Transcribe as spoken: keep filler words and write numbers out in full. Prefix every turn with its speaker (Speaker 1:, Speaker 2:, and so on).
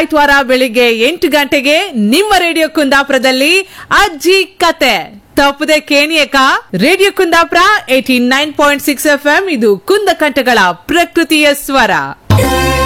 Speaker 1: ಆಯ್ತವಾರ ಬೆಳಿಗ್ಗೆ ಎಂಟು ಗಂಟೆಗೆ ನಿಮ್ಮ ರೇಡಿಯೋ ಕುಂದಾಪುರದಲ್ಲಿ ಅಜ್ಜಿ ಕತೆ ತಪ್ಪದೆ ಕೇಣಿಯಕ. Radio Kundapura eighty nine point six F M ಇದು ಕುಂದಕಂಠಗಳ ಪ್ರಕೃತಿಯ ಸ್ವರ.